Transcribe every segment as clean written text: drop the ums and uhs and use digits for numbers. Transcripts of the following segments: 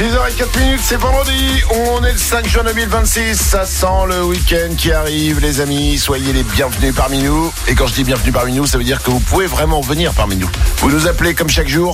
6h04, c'est vendredi, on est le 5 juin 2026, ça sent le week-end qui arrive les amis, soyez les bienvenus parmi nous. Et quand je dis bienvenue parmi nous, ça veut dire que vous pouvez vraiment venir parmi nous. Vous nous appelez comme chaque jour,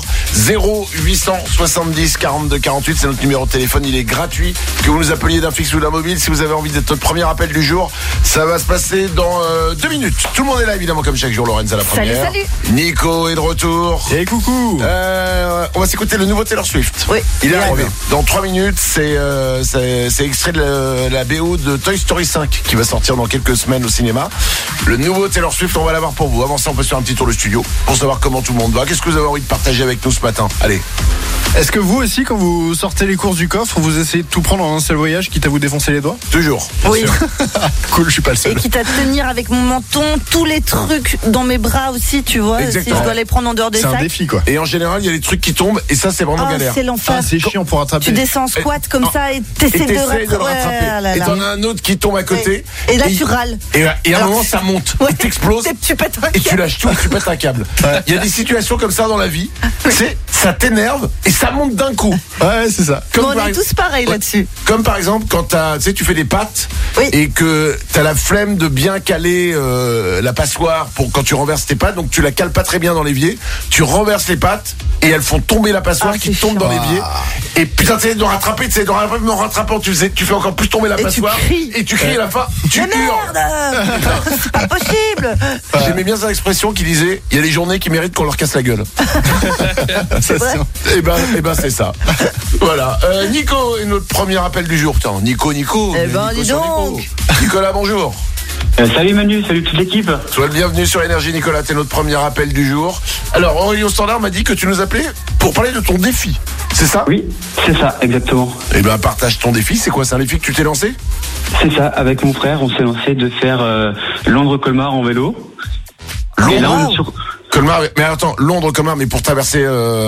0870 42 48, c'est notre numéro de téléphone, il est gratuit. Que vous nous appeliez d'un fixe ou d'un mobile, si vous avez envie d'être notre premier appel du jour, ça va se passer dans 2 minutes. Tout le monde est là évidemment comme chaque jour, Lorenz à la première. Salut. Nico est de retour. Et coucou. On va s'écouter le nouveau Taylor Swift. Oui. Il est arrivé. Dans 3 minutes, c'est extrait de la BO de Toy Story 5 qui va sortir dans quelques semaines au cinéma. Le nouveau Taylor Swift, on va l'avoir pour vous. Avant ça, on peut se faire un petit tour de studio pour savoir comment tout le monde va. Qu'est-ce que vous avez envie de partager avec nous ce matin? Allez. Est-ce que vous aussi, quand vous sortez les courses du coffre, vous essayez de tout prendre en un seul voyage, quitte à vous défoncer les doigts? Toujours. Oui. Cool, je suis pas le Et seul. quitte à tenir avec mon menton tous les trucs dans mes bras aussi, tu vois. Exactement. Si je dois les prendre en dehors des C'est un sacs. défi, quoi. Et en général, il y a des trucs qui tombent et ça, c'est vraiment galère. C'est l'enfer. Ah, c'est chiant pour rattraper. Tu descends en squat comme ça et Et t'essaies de t'essayes de le rattraper. Ouais, là, Et là. t'en as un autre qui tombe à côté. Et là, tu râles. Et à un Alors, moment, ça monte. Ouais. Il t'explose. Tu pètes un Et tu câble. lâches tout et tu pètes un câble. Il y a des situations comme ça dans la vie. Ça t'énerve et ça monte d'un coup. Ouais, c'est ça. Mais on par est ex- tous pareils Ouais. là-dessus. Comme par exemple quand tu fais des pâtes Oui. et que t'as la flemme de bien caler la passoire pour quand tu renverses tes pâtes, donc tu la cales pas très bien dans l'évier, tu renverses les pâtes et elles font tomber la passoire Ah, qui c'est tombe dans chiant. l'évier. Et putain, tu essaies de rattraper, mais en rattrapant, tu fais encore plus tomber la Et tu passoire. cries. Et tu cries à la fin, tu Mais hurles. merde. C'est pas possible. J'aimais bien cette expression qui disait il y a des journées qui méritent qu'on leur casse la gueule. Ça, vrai. c'est- Eh ben c'est ça. Voilà. Nico est notre premier appel du jour. Tiens, Nico. Eh ben, Nico dis sur donc. Nico. Nicolas, bonjour. Salut Manu, salut toute l'équipe. Sois le bienvenu sur Énergie, Nicolas. T'es notre premier appel du jour. Alors, Aurélien Standard m'a dit que tu nous appelais pour parler de ton défi. C'est ça? Oui, c'est ça, exactement. Eh ben, partage ton défi. C'est quoi? C'est un défi que tu t'es lancé? C'est ça, avec mon frère, on s'est lancé de faire Londres-Colmar en vélo. Et là, on est sur... Colmar. Mais attends, Londres-Colmar, mais pour traverser.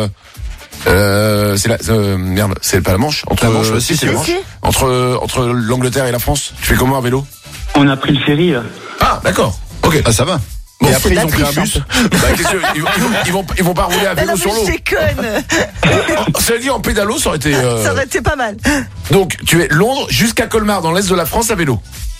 Merde, c'est pas la Manche. Entre La Manche, si, c'est la Si, Manche. si. Entre l'Angleterre et la France. Tu fais comment à vélo? On a pris le ferry. Ah, d'accord. Ok. Ah, ça va. Bon, Et c'est après, de ils la ont pris un triche, bus. Bah, qu'est-ce que- ils vont pas rouler à Mais vélo non, sur mais l'eau. je déconne. Cela dit, en pédalo, ça aurait été. Ça aurait été pas mal. Donc, tu es Londres jusqu'à Colmar, dans l'est de la France, à vélo.